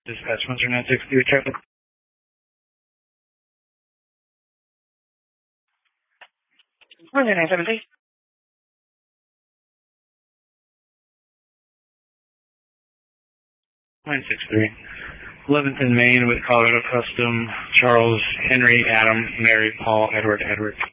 Dispatch 10963, traffic. 10973. 963. 11th and Main with Colorado Custom, Charles, Henry, Adam, Mary, Paul, Edward.